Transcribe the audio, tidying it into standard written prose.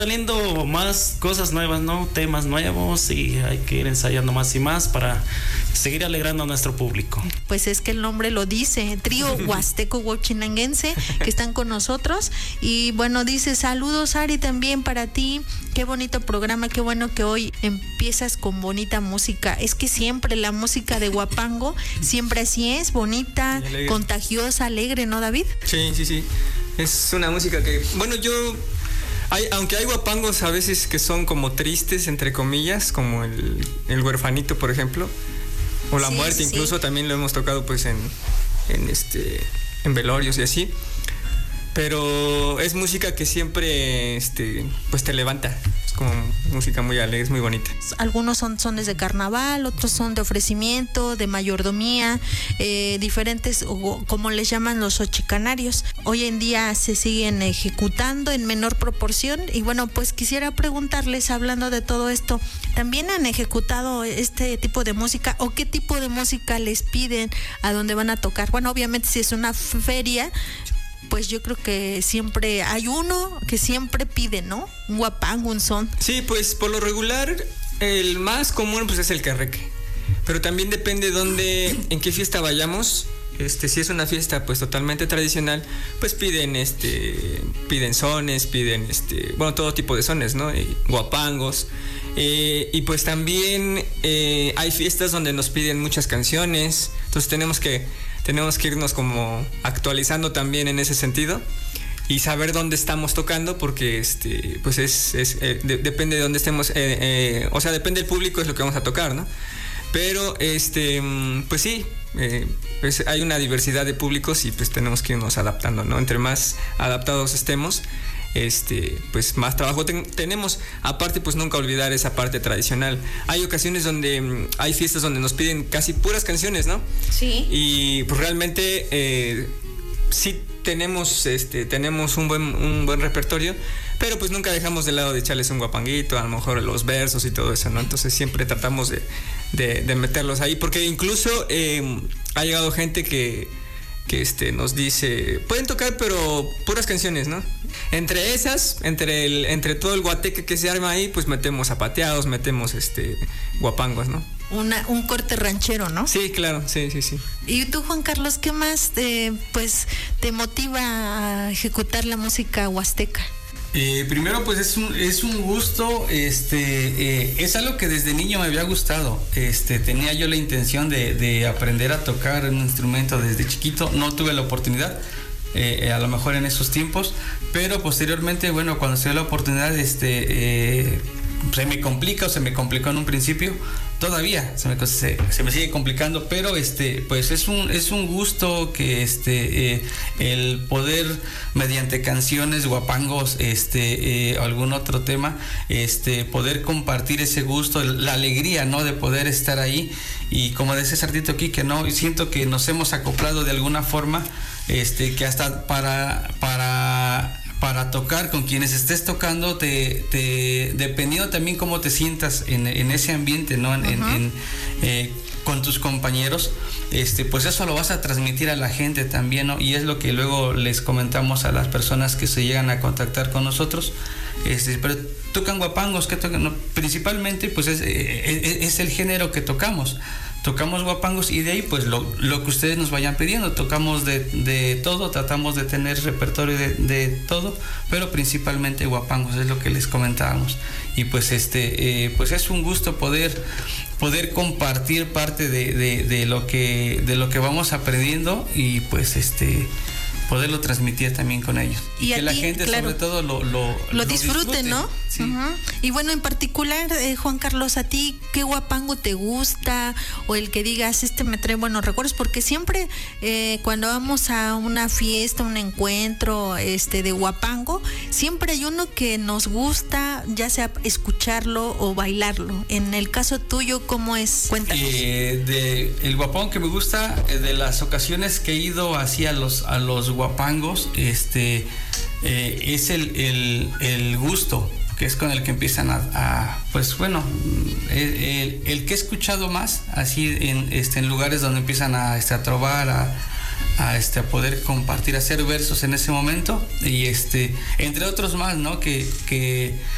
Saliendo más cosas nuevas, ¿no? Temas nuevos y hay que ir ensayando más y más para seguir alegrando a nuestro público. Pues es que el nombre lo dice, Trío Huasteco Huachinanguense, que están con nosotros. Y bueno, dice, saludos Ari también para ti, qué bonito programa, qué bueno que hoy empiezas con bonita música. Es que siempre la música de Huapango, siempre así es, bonita, contagiosa, alegre, ¿no, David? Sí, es una música que, bueno, aunque hay guapangos a veces que son como tristes, entre comillas, como el huerfanito, por ejemplo, o la muerte, incluso también lo hemos tocado pues en velorios y así. Pero es música que siempre pues te levanta. Es como música muy alegre, es muy bonita. Algunos son sones de carnaval, otros son de ofrecimiento, de mayordomía, diferentes, como les llaman los ochicanarios. Hoy en día se siguen ejecutando en menor proporción. Y bueno, pues quisiera preguntarles, hablando de todo esto, ¿también han ejecutado este tipo de música o qué tipo de música les piden a dónde van a tocar? Bueno, obviamente si es una feria, pues yo creo que siempre hay uno que siempre pide, ¿no? Un guapango, un son. Sí, pues por lo regular el más común pues es el carreque. Pero también depende en qué fiesta vayamos. Si es una fiesta pues totalmente tradicional, pues piden sones, piden bueno, todo tipo de sones, ¿no? Guapangos. Y pues también hay fiestas donde nos piden muchas canciones. Entonces tenemos que irnos como actualizando también en ese sentido y saber dónde estamos tocando, porque pues depende de dónde estemos, o sea, depende del público, es lo que vamos a tocar, ¿no? Pero pues sí, pues hay una diversidad de públicos y pues tenemos que irnos adaptando, ¿no? Entre más adaptados estemos, pues más trabajo tenemos. Aparte, pues nunca olvidar esa parte tradicional. Hay ocasiones donde hay fiestas donde nos piden casi puras canciones, ¿no? Sí. Y pues realmente sí tenemos un buen repertorio, pero pues nunca dejamos de lado de echarles un guapanguito, a lo mejor los versos y todo eso, ¿no? Entonces siempre tratamos de meterlos ahí, porque incluso ha llegado gente que nos dice, pueden tocar pero puras canciones, ¿no? Entre esas, entre todo el guateque que se arma ahí, pues metemos zapateados, metemos guapangos, ¿no? Un corte ranchero, ¿no? Sí, claro, sí. ¿Y tú, Juan Carlos, qué más te motiva a ejecutar la música huasteca? Primero, pues es un gusto, es algo que desde niño me había gustado. Tenía yo la intención de aprender a tocar un instrumento desde chiquito. No tuve la oportunidad, a lo mejor en esos tiempos, pero posteriormente, bueno, cuando se dio la oportunidad, se me complicó en un principio. Todavía se me sigue complicando, pero pues es un gusto que el poder, mediante canciones, guapangos, algún otro tema, poder compartir ese gusto, la alegría, ¿no? De poder estar ahí. Y como decía Sartito aquí, que no, siento que nos hemos acoplado de alguna forma, que hasta para tocar con quienes estés tocando, dependiendo también cómo te sientas en ese ambiente, ¿no? Con tus compañeros, pues eso lo vas a transmitir a la gente también, ¿no? Y es lo que luego les comentamos a las personas que se llegan a contactar con nosotros. Pero tocan guapangos, que tocan, no, principalmente pues es el género que tocamos guapangos, y de ahí pues lo que ustedes nos vayan pidiendo. Tocamos de todo, tratamos de tener repertorio de todo, pero principalmente guapangos, es lo que les comentábamos. Y pues pues es un gusto poder compartir parte de lo que vamos aprendiendo, y pues poderlo transmitir también con ellos. Y que la gente, claro, sobre todo lo disfrute, ¿no? Sí. Uh-huh. Y bueno, en particular, Juan Carlos, ¿a ti qué guapango te gusta? O el que digas, me trae buenos recuerdos, porque siempre cuando vamos a una fiesta, un encuentro de guapango, siempre hay uno que nos gusta, ya sea escucharlo o bailarlo. En el caso tuyo, ¿cómo es? Cuéntanos. El guapango que me gusta, de las ocasiones que he ido hacia los guapangos, es el gusto, que es con el que empiezan pues bueno, el que he escuchado más así en lugares donde empiezan a trovar, a poder compartir, a hacer versos en ese momento, y entre otros más, ¿no? Que